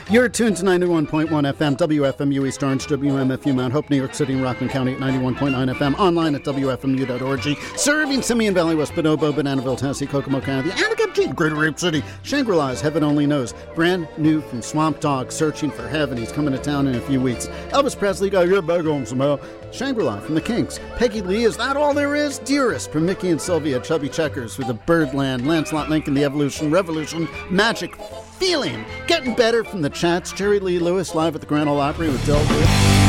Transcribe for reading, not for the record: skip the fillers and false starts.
You're tuned to 91.1 FM, WFMU East Orange, WMFU Mount Hope, New York City, and Rockland County at 91.9 FM, online at WFMU.org, serving Simeon Valley, West Bonobo, Bananaville, Tennessee, Kokomo County, Allegheny, Greater Rape City, Shangri-La's, heaven only knows. Brand new from Swamp Dogg, Searching for Heaven. He's coming to town in a few weeks. Elvis Presley, got your bag home somehow. Shangri-La from the Kinks. Peggy Lee, Is That All There Is? Dearest from Mickey and Sylvia, Chubby Checkers with the Birdland, Lancelot Lincoln, The Evolution, Revolution, Magic, Feeling, Getting Better from the Chats, Jerry Lee Lewis live at the Grand Ole Opry with Del Good.